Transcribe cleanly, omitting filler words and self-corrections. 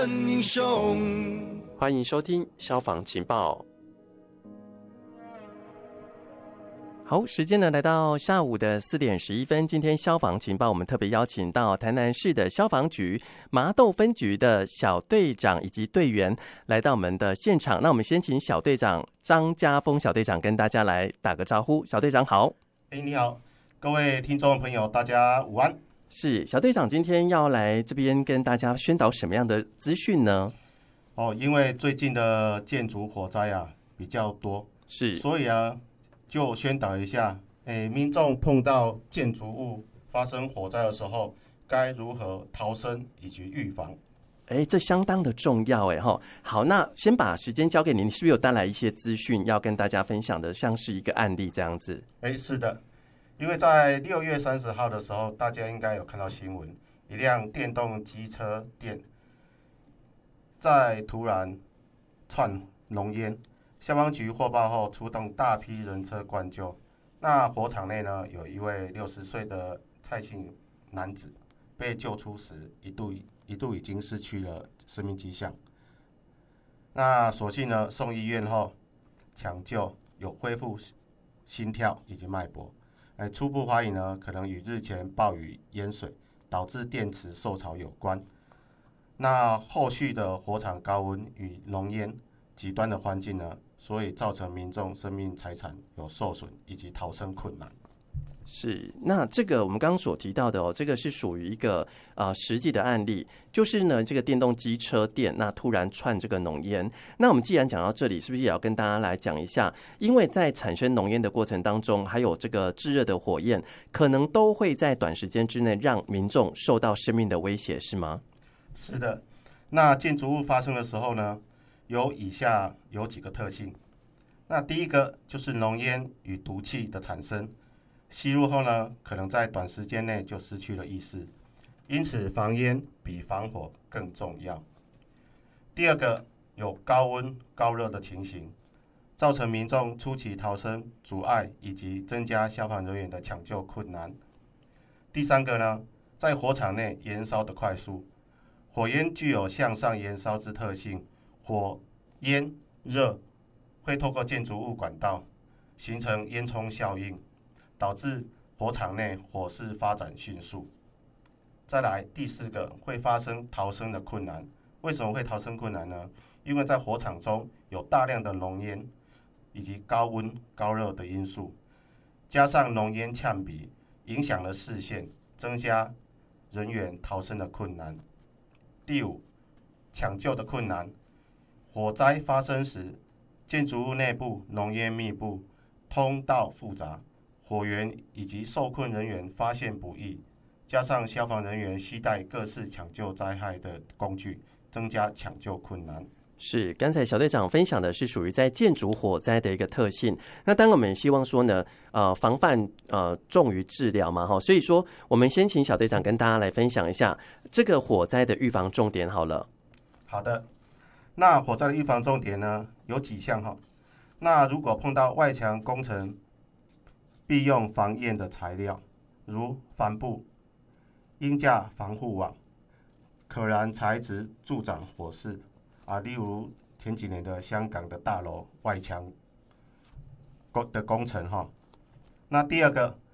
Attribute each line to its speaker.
Speaker 1: 英雄。
Speaker 2: 欢迎收听消防情报。好，时间呢来到下午的4点11分。今天消防情报，我们特别邀请到台南市的消防局麻豆分局的小队长以及队员来到我们的现场。那我们先请小队长张家峰小队长跟大家来打个招呼。小队长好。
Speaker 3: 你好，各位听众朋友，大家午安。
Speaker 2: 是，小队长今天要来这边跟大家宣导什么样的资讯呢？
Speaker 3: 因为最近的建筑火灾啊比较多，
Speaker 2: 是，
Speaker 3: 所以啊就宣导一下，民众碰到建筑物发生火灾的时候，该如何逃生以及预防。
Speaker 2: 这相当的重要好，那先把时间交给你，你是不是有带来一些资讯要跟大家分享的，像是一个案例这样子？
Speaker 3: 是的，因为在6月30号的时候，大家应该有看到新闻，一辆电动机车店在突然窜浓烟，消防局获报后出动大批人车灌救。那火场内呢，有一位60岁的蔡姓男子被救出时，一度已经失去了生命迹象。那所幸呢，送医院后抢救，有恢复心跳以及脉搏。初步怀疑呢，可能与日前暴雨淹水导致电池受潮有关。那后续的火场高温与浓烟极端的环境呢，所以造成民众生命财产有受损以及逃生困难。
Speaker 2: 是，那这个我们刚刚所提到的这个是属于一个实际的案例，就是呢这个电动机车店那突然窜这个浓烟。那我们既然讲到这里，是不是也要跟大家来讲一下？因为在产生浓烟的过程当中，还有这个炙热的火焰，可能都会在短时间之内让民众受到生命的威胁，是吗？是
Speaker 3: 的，那建筑物发生的时候呢，以下有几个特性。那第一个就是浓烟与毒气的产生。吸入后呢，可能在短时间内就失去了意识，因此防烟比防火更重要。第二个，有高温高热的情形，造成民众初期逃生阻碍以及增加消防人员的抢救困难。第三个呢，在火场内燃烧的快速，火焰具有向上燃烧之特性，火焰热会透过建筑物管道形成烟囱效应，导致火场内火势发展迅速。再来第四个，会发生逃生的困难。为什么会逃生困难呢？因为在火场中有大量的浓烟以及高温高热的因素，加上浓烟呛鼻，影响了视线，增加人员逃生的困难。第五，抢救的困难。火灾发生时，建筑物内部浓烟密布，通道复杂，火源以及受困人员发现不易，加上消防人员携带各式抢救灾害的工具，增加抢救困难。
Speaker 2: 是，刚才小队长分享的是属于在建筑火灾的一个特性。那当然我们也希望说呢，防范重于治疗嘛，所以说我们先请小队长跟大家来分享一下这个火灾的预防重点好了。
Speaker 3: 好的，那火灾的预防重点呢有几项哈。那如果碰到外墙工程必用防焰的材料，如帆布、鹰架防护网、可燃材质助长火势例如前几年的香港的大楼外墙的工程哈。那第二个，